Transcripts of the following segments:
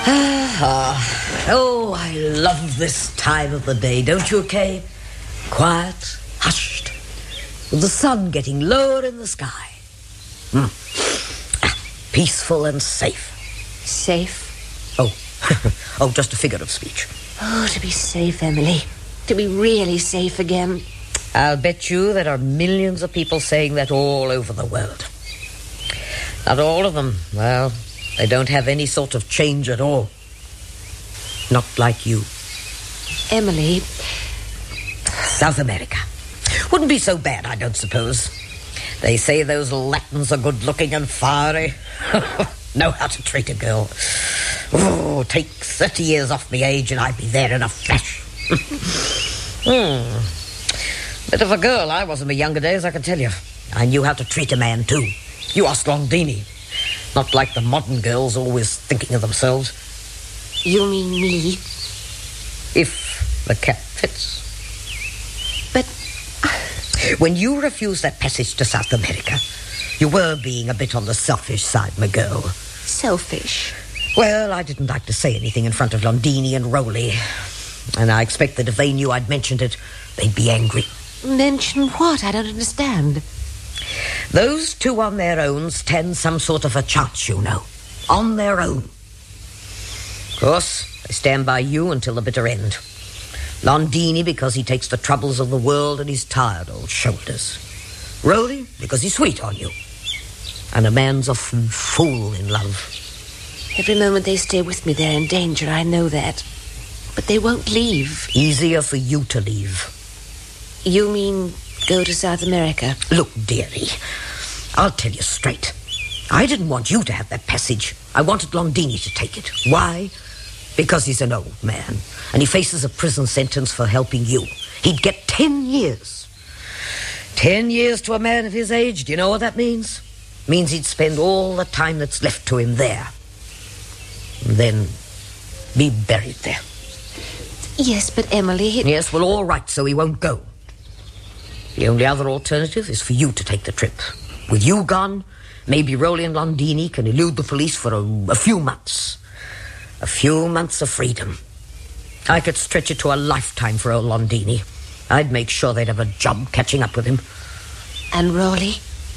Oh, I love this time of the day, don't you, Kay? Quiet, hushed, with the sun getting lower in the sky. Peaceful and safe. Safe? Oh, oh, just a figure of speech. Oh, to be safe, Emily. To be really safe again. I'll bet you there are millions of people saying that all over the world. Not all of them, well, they don't have any sort of change at all. Not like you. Emily. South America. Wouldn't be so bad, I don't suppose. They say those Latins are good-looking and fiery. Know how to treat a girl. Oh, take 30 years off me age and I'd be there in a flash. Bit of a girl I was in my younger days, I can tell you. I knew how to treat a man, too. You asked Londini. Not like the modern girls always thinking of themselves. You mean me? If the cap fits. But when you refused that passage to South America, you were being a bit on the selfish side, my girl. Selfish? Well, I didn't like to say anything in front of Londini and Rowley. And I expect that if they knew I'd mentioned it, they'd be angry. Mention what? I don't understand. Those two on their own stand some sort of a chance, you know. On their own. Of course, they stand by you until the bitter end. Londini because he takes the troubles of the world and his tired old shoulders. Rowley because he's sweet on you. And a man's a fool in love. Every moment they stay with me, they're in danger, I know that. But they won't leave. Easier for you to leave. You mean go to South America? Look, dearie, I'll tell you straight. I didn't want you to have that passage. I wanted Londini to take it. Why? Because he's an old man, and he faces a prison sentence for helping you. He'd get 10 years. 10 years to a man of his age, do you know what that means? It means he'd spend all the time that's left to him there. And then be buried there. Yes, but Emily... Yes, well, all right, so he won't go. The only other alternative is for you to take the trip. With you gone, maybe Rowley and Londini can elude the police for a few months. A few months of freedom. I could stretch it to a lifetime for old Londini. I'd make sure they'd have a job catching up with him. And Rowley?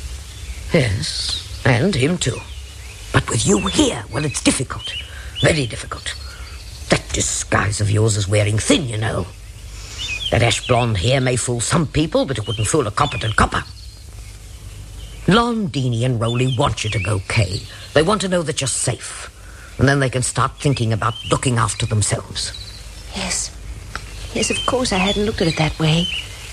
Yes, and him too. But with you here, well, it's difficult. Very difficult. That disguise of yours is wearing thin, you know. That ash-blonde hair may fool some people, but it wouldn't fool a competent copper. Londini and Rowley want you to go, Kay. They want to know that you're safe. And then they can start thinking about looking after themselves. Yes. Yes, of course, I hadn't looked at it that way.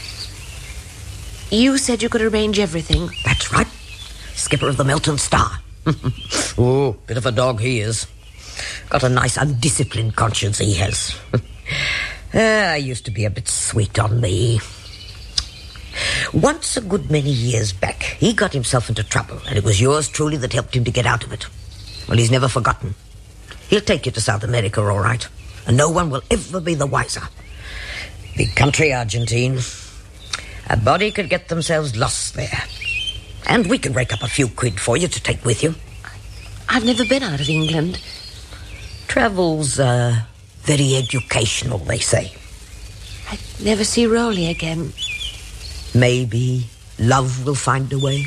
You said you could arrange everything. That's right. Skipper of the Melton Star. Oh, bit of a dog he is. Got a nice undisciplined conscience he has. I used to be a bit sweet on me. Once a good many years back, he got himself into trouble, and it was yours truly that helped him to get out of it. Well, he's never forgotten. He'll take you to South America, all right, and no one will ever be the wiser. Big country, Argentine. A body could get themselves lost there. And we can rake up a few quid for you to take with you. I've never been out of England. Travel's very educational, they say. I'd never see Rowley again. Maybe love will find a way.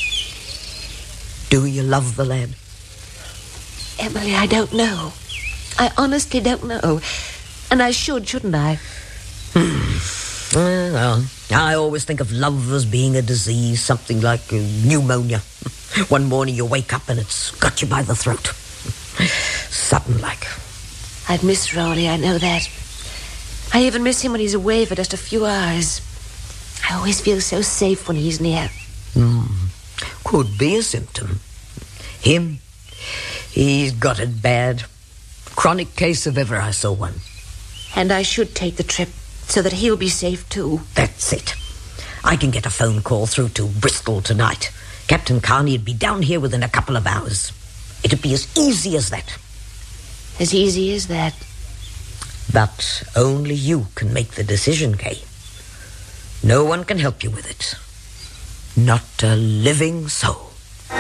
Do you love the lad? Emily, I don't know. I honestly don't know. And I shouldn't I? Well, I always think of love as being a disease, something like pneumonia. One morning you wake up and it's got you by the throat. Sudden like. I'd miss Rowley, I know that. I even miss him when he's away for just a few hours. I always feel so safe when he's near. Could be a symptom. Him, he's got it bad. Chronic case if ever I saw one. And I should take the trip so that he'll be safe too. That's it. I can get a phone call through to Bristol tonight. Captain Carney'd be down here within a couple of hours. It'd be as easy as that. As easy as that. But only you can make the decision, Kay. No one can help you with it. Not a living soul.